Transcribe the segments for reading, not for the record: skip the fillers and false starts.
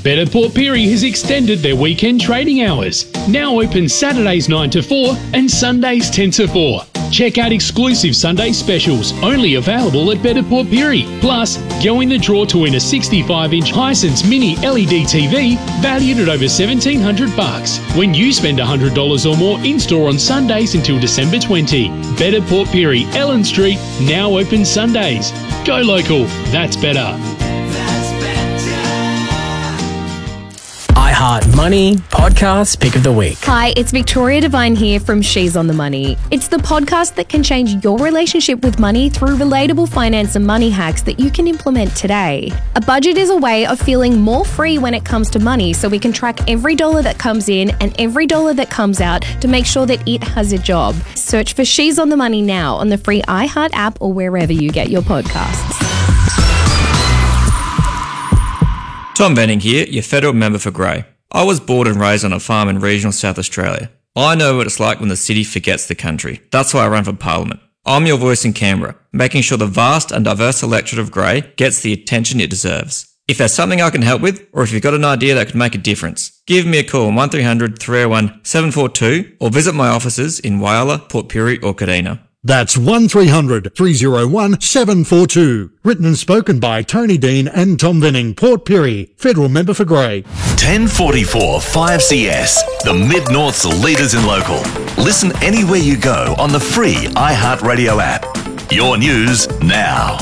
Better Port Pirie has extended their weekend trading hours. Now open Saturdays 9 to 4 and Sundays 10 to 4. Check out exclusive Sunday specials only available at Better Port Pirie. Plus, go in the draw to win a 65-inch Hisense Mini LED TV valued at over $1,700 when you spend $100 or more in-store on Sundays until December 20. Better Port Pirie, Ellen Street, now open Sundays. Go local, that's better. iHeart Money Podcast Pick of the Week. Hi, it's Victoria Devine here from She's on the Money. It's the podcast that can change your relationship with money through relatable finance and money hacks that you can implement today. A budget is a way of feeling more free when it comes to money, so we can track every dollar that comes in and every dollar that comes out to make sure that it has a job. Search for She's on the Money now on the free iHeart app or wherever you get your podcasts. Tom Venning here, your federal member for Grey. I was born and raised on a farm in regional South Australia. I know what it's like when the city forgets the country. That's why I run for Parliament. I'm your voice in Canberra, making sure the vast and diverse electorate of Grey gets the attention it deserves. If there's something I can help with, or if you've got an idea that could make a difference, give me a call on 1300 301 742 or visit my offices in Whyalla, Port Pirie or Kadina. That's 1300 301 742. Written and spoken by Tony Dean and Tom Venning, Port Pirie, Federal Member for Grey. 1044 5CS, the Mid-North's leaders in local. Listen anywhere you go on the free iHeartRadio app. Your news now.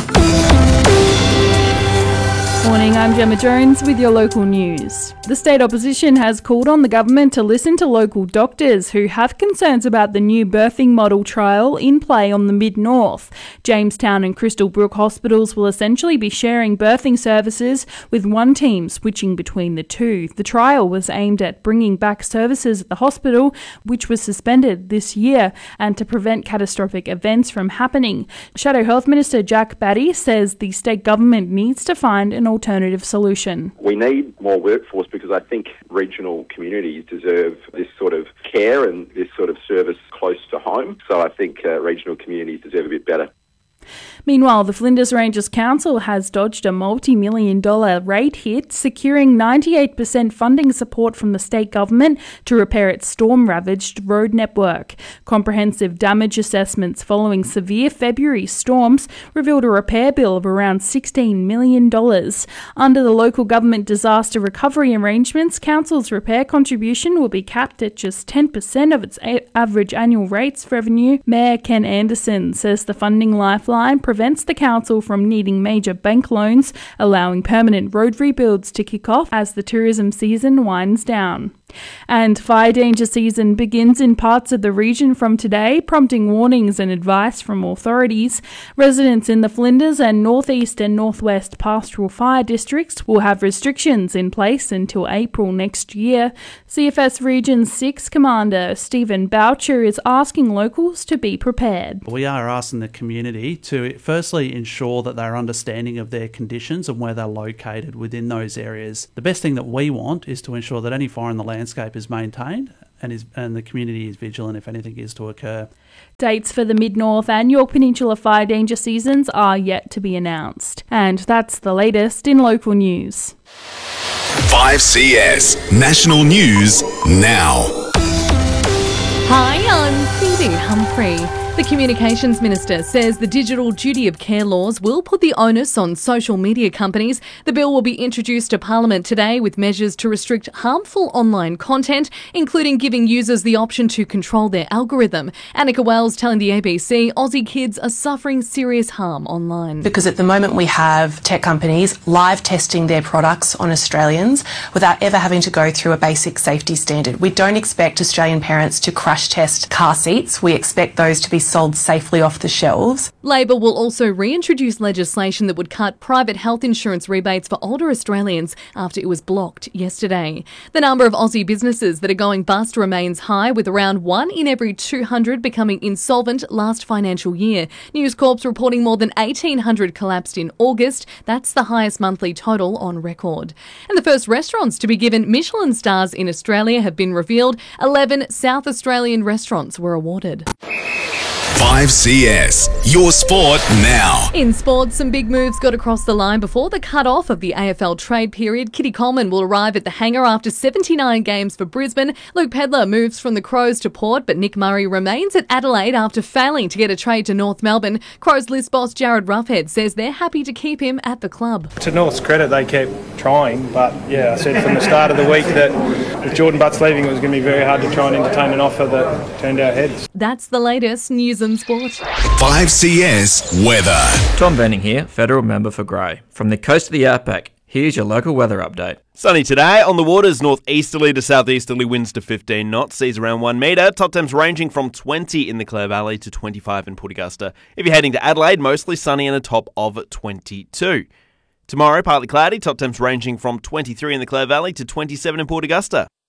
Morning, I'm Gemma Jones with your local news. The state opposition has called on the government to listen to local doctors who have concerns about the new birthing model trial in play on the Mid-North. Jamestown and Crystal Brook hospitals will essentially be sharing birthing services, with one team switching between the two. The trial was aimed at bringing back services at the hospital, which was suspended this year, and to prevent catastrophic events from happening. Shadow Health Minister Jack Batty says the state government needs to find an alternative solution. We need more workforce because I think regional communities deserve this sort of care and this sort of service close to home. So I think regional communities deserve a bit better. Meanwhile, the Flinders Ranges Council has dodged a multi-million-dollar rate hit, securing 98% funding support from the state government to repair its storm-ravaged road network. Comprehensive damage assessments following severe February storms revealed a repair bill of around $16 million. Under the local government disaster recovery arrangements, Council's repair contribution will be capped at just 10% of its average annual rates revenue. Mayor Ken Anderson says the funding lifeline prevents the council from needing major bank loans, allowing permanent road rebuilds to kick off as the tourism season winds down. And fire danger season begins in parts of the region from today, prompting warnings and advice from authorities. Residents in the Flinders and northeast and northwest pastoral fire districts will have restrictions in place until April next year. CFS Region 6 Commander Stephen Boucher is asking locals to be prepared. We are asking the community to firstly ensure that they're understanding of their conditions and where they're located within those areas. The best thing that we want is to ensure that any fire in the landscape is maintained and the community is vigilant if anything is to occur. Dates for the Mid-North and Yorke Peninsula fire danger seasons are yet to be announced. And that's the latest in local news. 5CS, national news now. Hi, I'm Phoebe Humphrey. The Communications Minister says the digital duty of care laws will put the onus on social media companies. The bill will be introduced to Parliament today with measures to restrict harmful online content, including giving users the option to control their algorithm. Annika Wells telling the ABC Aussie kids are suffering serious harm online. Because at the moment we have tech companies live testing their products on Australians without ever having to go through a basic safety standard. We don't expect Australian parents to crash test car seats. We expect those to be sold safely off the shelves. Labor will also reintroduce legislation that would cut private health insurance rebates for older Australians after it was blocked yesterday. The number of Aussie businesses that are going bust remains high, with around 1 in every 200 becoming insolvent last financial year. News Corp's reporting more than 1,800 collapsed in August. That's the highest monthly total on record. And the first restaurants to be given Michelin stars in Australia have been revealed. 11 South Australian restaurants were awarded. 5CS, your sport now. In sports, some big moves got across the line before the cut-off of the AFL trade period. Kitty Coleman will arrive at the hangar after 79 games for Brisbane. Luke Pedlar moves from the Crows to Port, but Nick Murray remains at Adelaide after failing to get a trade to North Melbourne. Crows list boss Jared Roughhead says they're happy to keep him at the club. To North's credit, they kept trying, but I said from the start of the week that with Jordan Butts leaving, it was going to be very hard to try and entertain an offer that turned our heads. That's the latest news and sport. 5CS weather. Tom Venning here, federal member for Grey. From the coast of the outback, here's your local weather update. Sunny today. On the waters, northeasterly to southeasterly winds to 15 knots, seas around 1 metre. Top temps ranging from 20 in the Clare Valley to 25 in Port Augusta. If you're heading to Adelaide, mostly sunny and a top of 22. Tomorrow, partly cloudy. Top temps ranging from 23 in the Clare Valley to 27 in Port Augusta.